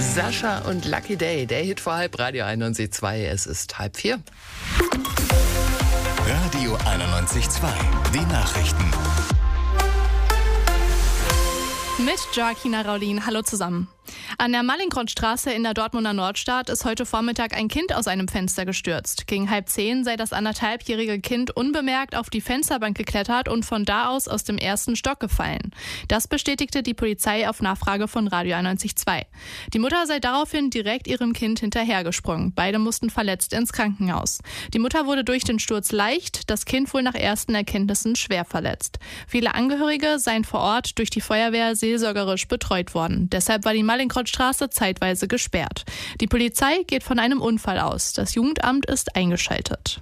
Sascha und Lucky Day, der Hit vor halb, Radio 91.2, es ist 3:30. Radio 91.2, die Nachrichten. Mit Joaquina Raulin. Hallo zusammen. An der Mallinckrodtstraße in der Dortmunder Nordstadt ist heute Vormittag ein Kind aus einem Fenster gestürzt. Gegen 9:30 sei das 1,5-jährige Kind unbemerkt auf die Fensterbank geklettert und von da aus dem ersten Stock gefallen. Das bestätigte die Polizei auf Nachfrage von Radio 91.2. Die Mutter sei daraufhin direkt ihrem Kind hinterhergesprungen. Beide mussten verletzt ins Krankenhaus. Die Mutter wurde durch den Sturz leicht, das Kind wohl nach ersten Erkenntnissen schwer verletzt. Viele Angehörige seien vor Ort durch die Feuerwehr seelsorgerisch betreut worden. Deshalb war die Mallinckrodtstraße zeitweise gesperrt. Die Polizei geht von einem Unfall aus. Das Jugendamt ist eingeschaltet.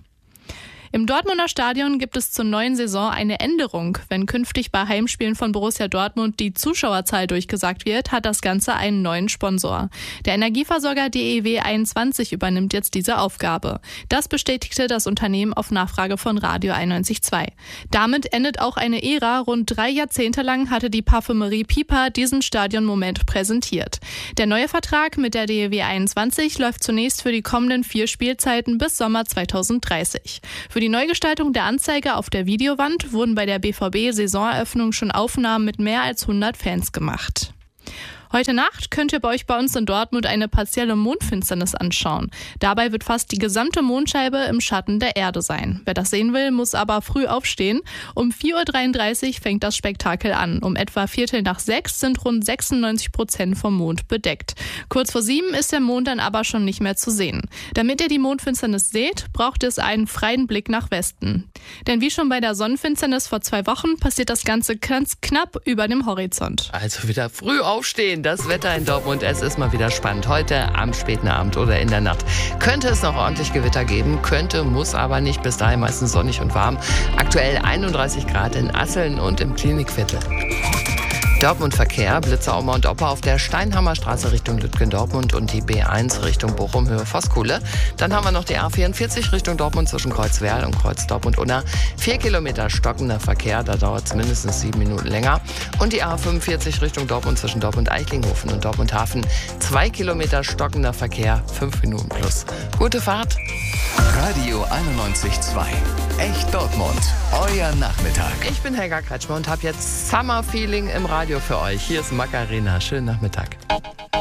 Im Dortmunder Stadion gibt es zur neuen Saison eine Änderung. Wenn künftig bei Heimspielen von Borussia Dortmund die Zuschauerzahl durchgesagt wird, hat das Ganze einen neuen Sponsor. Der Energieversorger DEW 21 übernimmt jetzt diese Aufgabe. Das bestätigte das Unternehmen auf Nachfrage von Radio 91.2. Damit endet auch eine Ära. Rund 3 Jahrzehnte lang hatte die Parfümerie Piper diesen Stadionmoment präsentiert. Der neue Vertrag mit der DEW 21 läuft zunächst für die kommenden 4 Spielzeiten bis Sommer 2030. Für die Neugestaltung der Anzeige auf der Videowand wurden bei der BVB-Saisoneröffnung schon Aufnahmen mit mehr als 100 Fans gemacht. Heute Nacht könnt ihr bei uns in Dortmund eine partielle Mondfinsternis anschauen. Dabei wird fast die gesamte Mondscheibe im Schatten der Erde sein. Wer das sehen will, muss aber früh aufstehen. Um 4:33 Uhr fängt das Spektakel an. Um etwa 5:45 sind rund 96% vom Mond bedeckt. Kurz vor 7 ist der Mond dann aber schon nicht mehr zu sehen. Damit ihr die Mondfinsternis seht, braucht es einen freien Blick nach Westen. Denn wie schon bei der Sonnenfinsternis vor 2 Wochen passiert das Ganze ganz knapp über dem Horizont. Also wieder früh aufstehen. Das Wetter in Dortmund, es ist mal wieder spannend. Heute am späten Abend oder in der Nacht könnte es noch ordentlich Gewitter geben, muss aber nicht. Bis dahin meistens sonnig und warm. Aktuell 31 Grad in Asseln und im Klinikviertel. Dortmund-Verkehr, Blitzer Auma und Opa auf der Steinhammerstraße Richtung Lütgendortmund und die B1 Richtung Bochum, Höhe Voskuhle. Dann haben wir noch die A44 Richtung Dortmund zwischen Kreuzwerl und Kreuz Dortmund-Unna. 4 Kilometer stockender Verkehr, da dauert es mindestens 7 Minuten länger. Und die A45 Richtung Dortmund zwischen Dortmund-Eichlinghofen und Dortmund-Hafen. 2 Kilometer stockender Verkehr, 5 Minuten plus. Gute Fahrt. Radio 91.2, echt Dortmund, euer Nachmittag. Ich bin Helga Kretschmer und habe jetzt Summer Feeling im Radio für euch. Hier ist Macarena. Schönen Nachmittag.